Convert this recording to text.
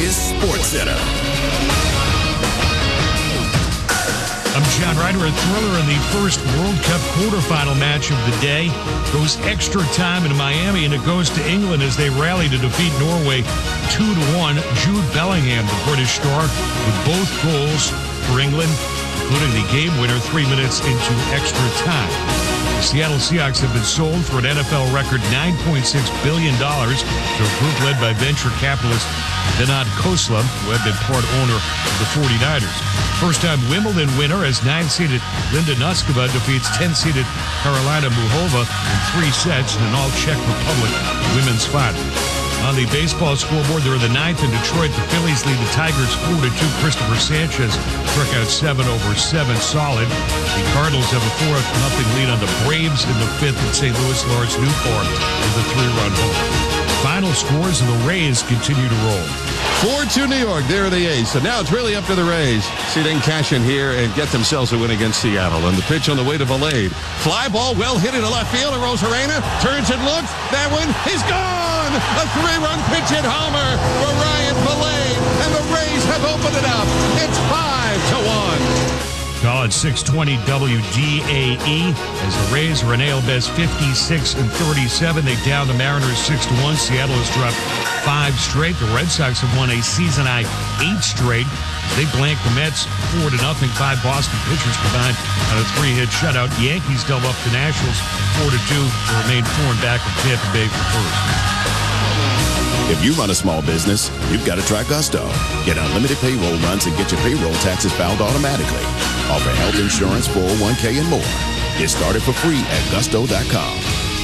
is SportsCenter. I'm John Ryder. A thriller in the first World Cup quarterfinal match of the day. Goes extra time in Miami, and it goes to England as they rally to defeat Norway 2-1. Jude Bellingham, the British star, with both goals for England, including the game winner 3 minutes into extra time. The Seattle Seahawks have been sold for an NFL record $9.6 billion to a group led by venture capitalist Vinod Khosla, who had been part owner of the 49ers. First-time Wimbledon winner as 9-seeded Linda Noskova defeats 10-seeded Karolina Muchova in 3 sets in an all-Czech Republic women's final. On the baseball scoreboard, they're in the 9th in Detroit. The Phillies lead the Tigers 4-2. Christopher Sanchez struck out 7 over 7 solid. The Cardinals have a 4-0 lead on the Braves in the 5th at St. Louis. Lawrence Newport with a 3-run home. Final scores, and the Rays continue to roll. 4-2 New York. There are the A's. So now it's really up to the Rays. See if they can cash in here and get themselves a win against Seattle. And the pitch on the way to Valade. Fly ball well hit into left field. And Rosarena turns and looks. That one is gone. A 3-run pinch hit homer for Ryan Valade. And the Rays have opened it up. It's 5-1. Call it 620 WDAE as the Rays are in ALBS 56-37. They down the Mariners 6-1. Seattle has dropped 5 straight. The Red Sox have won a season-high 8 straight. They blanked the Mets 4-0. 5 Boston pitchers combined on a 3-hit shutout. Yankees double up the Nationals 4-2 to remain 4 and back of Tampa Bay for first. If you run a small business, you've got to try Gusto. Get unlimited payroll runs and get your payroll taxes filed automatically. Offer health insurance, 401k, and more. Get started for free at gusto.com.